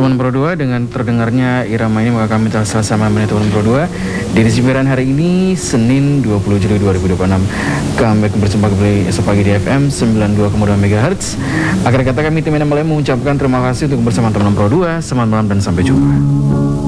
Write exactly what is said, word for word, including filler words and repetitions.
teman Pro dua, dengan terdengarnya irama ini maka kami telah selesai malam ini teman Pro dua di edisi siaran hari ini Senin dua puluh Juli dua ribu dua puluh enam. Kami berjumpa kembali esok pagi di F M sembilan puluh dua koma dua megahertz. Akhir kata kami tim N M L M mengucapkan terima kasih untuk bersama teman Pro dua. Selamat malam dan sampai jumpa.